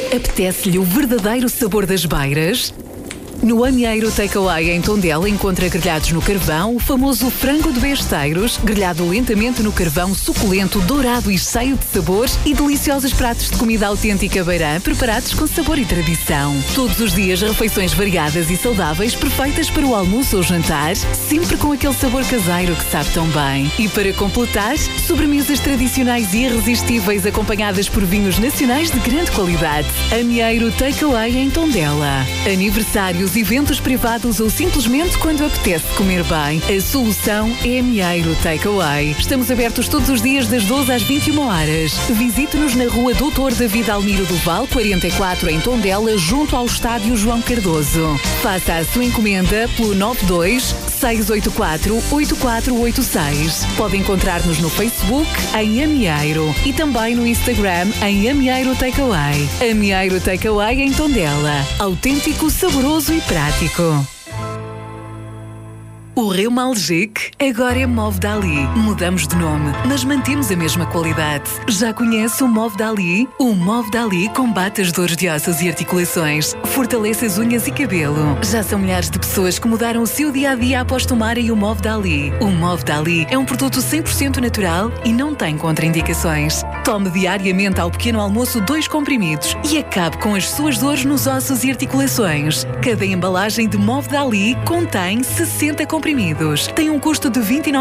Apetece-lhe o verdadeiro sabor das beiras? No Amieiro Takeaway em Tondela encontra grelhados no carvão, o famoso frango de besteiros, grelhado lentamente no carvão, suculento, dourado e cheio de sabores, e deliciosos pratos de comida autêntica beirã, preparados com sabor e tradição. Todos os dias refeições variadas e saudáveis, perfeitas para o almoço ou jantar, sempre com aquele sabor caseiro que sabe tão bem. E para completar, sobremesas tradicionais e irresistíveis acompanhadas por vinhos nacionais de grande qualidade. Amieiro Takeaway em Tondela. Aniversários, eventos privados ou simplesmente quando apetece comer bem, a solução é Amieiro Takeaway. Estamos abertos todos os dias das 12 às 21 horas. Visite-nos na rua Doutor David Almiro do Val, 44 em Tondela, junto ao estádio João Cardoso. Faça a sua encomenda pelo 92 684 8486. Pode encontrar-nos no Facebook em Amieiro e também no Instagram em Amieiro Takeaway. Amieiro Takeaway em Tondela. Autêntico, saboroso e prático. O Reumalgic agora é Movdali. Mudamos de nome, mas mantemos a mesma qualidade. Já conhece o Movdali? O Movdali combate as dores de ossos e articulações, fortalece as unhas e cabelo. Já são milhares de pessoas que mudaram o seu dia-a-dia após tomarem o Movdali. O Movdali é um produto 100% natural e não tem contraindicações. Tome diariamente ao pequeno almoço 2 comprimidos e acabe com as suas dores nos ossos e articulações. Cada embalagem de Movdali contém 60 comprimidos. Tem um custo de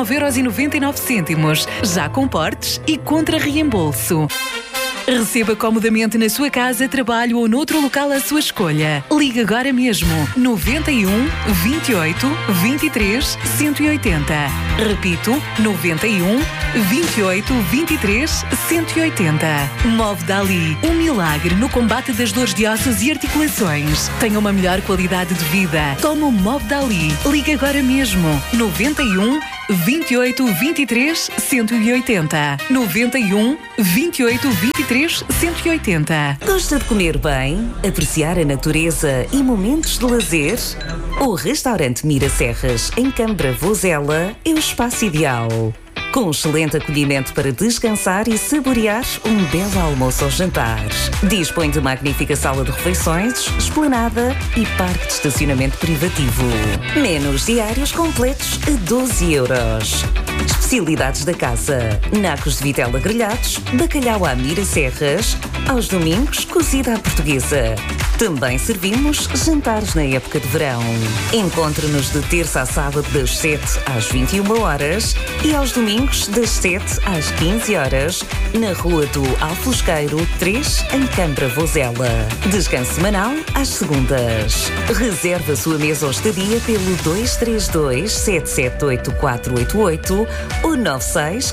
29,99€, já com portes e contra reembolso. Receba comodamente na sua casa, trabalho ou noutro local à sua escolha. Ligue agora mesmo. 91 28 23 180. Repito, 91 28 23 180. Movdali, um milagre no combate das dores de ossos e articulações. Tenha uma melhor qualidade de vida. Tome o Movdali. Ligue agora mesmo. 91 28 23 180. 91 28 23 180. Gosta de comer bem, apreciar a natureza e momentos de lazer? O restaurante Mira Serras, em Câmara Vozela, é o espaço ideal. Com excelente acolhimento para descansar e saborear um belo almoço ou jantar. Dispõe de magnífica sala de refeições, esplanada e parque de estacionamento privativo. Menus diários completos a 12€. Especialidades da casa: nacos de vitela grelhados, bacalhau à Mira Serras, aos domingos cozida à portuguesa. Também servimos jantares na época de verão. Encontre-nos de terça a sábado das 7 às 21 horas e aos domingos das 7 às 15 horas na Rua do Alfosqueiro 3, em Câmara Vozela. Descanso semanal às segundas. Reserve a sua mesa ou estadia pelo 232 778 488 ou 96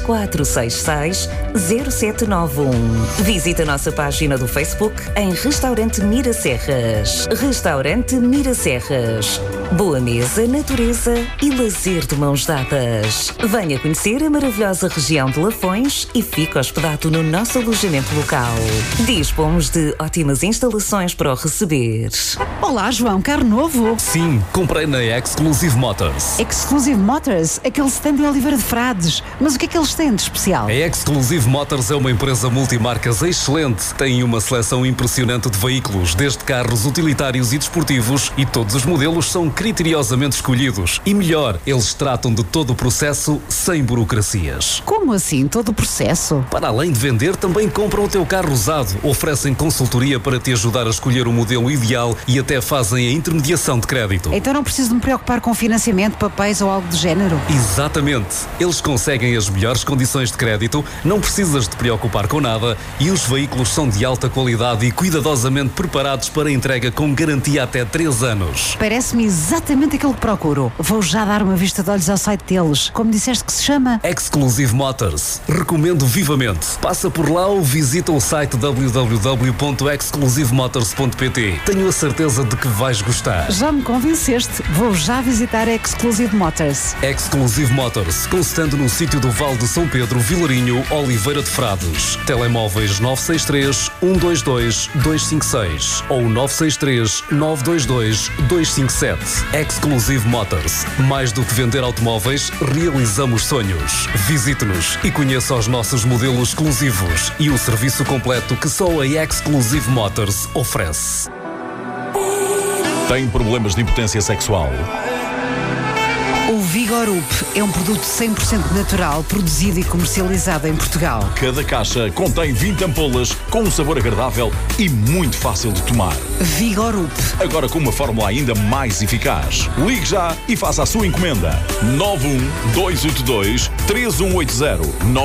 466 0791. Visite a nossa página do Facebook em Restaurante Mira Serras. Restaurante Mira Serras. Boa mesa, natureza e lazer de mãos dadas. Venha conhecer a maravilhosa região de Lafões e fique hospedado no nosso alojamento local. Dispomos de ótimas instalações para o receber. Olá, João, carro novo? Sim, comprei na Exclusive Motors. Exclusive Motors? Aquele stand em Oliveira de Frades. Mas o que é que eles têm de especial? A Exclusive Motors é uma empresa multimarcas excelente. Tem uma seleção impressionante de veículos, desde carros utilitários e desportivos, e todos os modelos são criteriosamente escolhidos. E melhor, eles tratam de todo o processo sem burocracias. Como assim, todo o processo? Para além de vender, também compram o teu carro usado, oferecem consultoria para te ajudar a escolher o modelo ideal e até fazem a intermediação de crédito. Então não preciso de me preocupar com financiamento, papéis ou algo do género? Exatamente. Eles conseguem as melhores condições de crédito, não precisas de te preocupar com nada e os veículos são de alta qualidade e cuidadosamente preparados para entrega com garantia até 3 anos. Parece-me exatamente aquilo que procuro. Vou já dar uma vista de olhos ao site deles. Como disseste que se chama? Exclusive Motors. Recomendo vivamente. Passa por lá ou visita o site www.exclusivemotors.pt. Tenho a certeza de que vais gostar. Já me convenceste. Vou já visitar a Exclusive Motors. Exclusive Motors, constando no sítio do Val de São Pedro, Vilarinho, Oliveira de Frades. Telemóveis 963 122 256 ou ou 963 922 257. Exclusive Motors. Mais do que vender automóveis, realizamos sonhos. Visite-nos e conheça os nossos modelos exclusivos e o serviço completo que só a Exclusive Motors oferece. Tem problemas de impotência sexual? O Vigorup é um produto 100% natural, produzido e comercializado em Portugal. Cada caixa contém 20 ampolas com um sabor agradável e muito fácil de tomar. Vigorup. Agora com uma fórmula ainda mais eficaz. Ligue já e faça a sua encomenda. 91282-3180.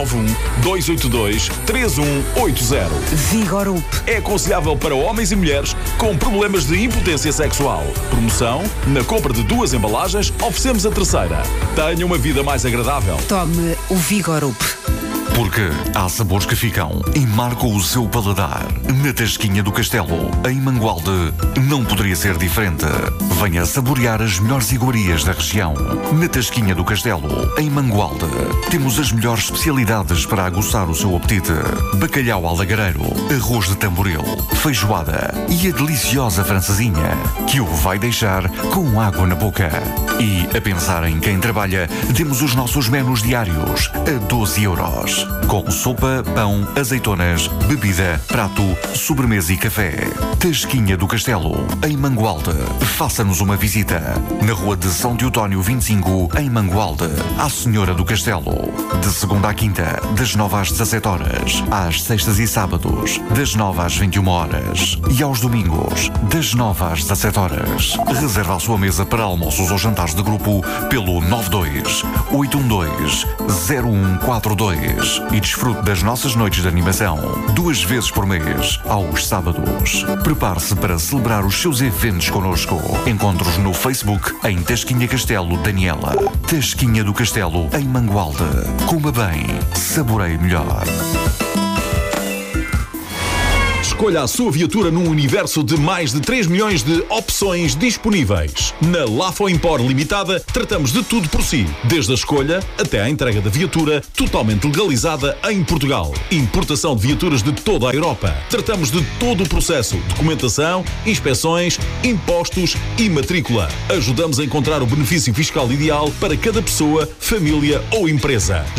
91282-3180. Vigorup. É aconselhável para homens e mulheres com problemas de impotência sexual. Promoção: na compra de 2 embalagens, oferecemos a terceira. Tenha uma vida mais agradável. Tome o Vigorup. Porque há sabores que ficam e marcam o seu paladar. Na Tasquinha do Castelo, em Mangualde, não poderia ser diferente. Venha saborear as melhores iguarias da região. Na Tasquinha do Castelo, em Mangualde, temos as melhores especialidades para aguçar o seu apetite. Bacalhau alagareiro, arroz de tamboril, feijoada e a deliciosa francesinha, que o vai deixar com água na boca. E, a pensar em quem trabalha, temos os nossos menus diários a 12 euros. Com sopa, pão, azeitonas, bebida, prato, sobremesa e café. Tasquinha do Castelo, em Mangualde. Faça-nos uma visita. Na rua de São Teotónio 25, em Mangualde. À Senhora do Castelo. De segunda à quinta, das 9 às 17 horas. Às sextas e sábados, das 9 às 21 horas. E aos domingos, das 9 às 17 horas. Reserva a sua mesa para almoços ou jantares de grupo pelo 92-812-0142 e desfrute das nossas noites de animação 2 vezes por mês, aos sábados. Prepare-se para celebrar os seus eventos connosco. Encontre-os no Facebook em Tasquinha Castelo Daniela. Tasquinha do Castelo em Mangualde. Coma bem, saboreie melhor. Escolha a sua viatura num universo de mais de 3 milhões de opções disponíveis. Na Lafo Impor Limitada, tratamos de tudo por si, desde a escolha até à entrega da viatura, totalmente legalizada em Portugal. Importação de viaturas de toda a Europa. Tratamos de todo o processo, documentação, inspeções, impostos e matrícula. Ajudamos a encontrar o benefício fiscal ideal para cada pessoa, família ou empresa.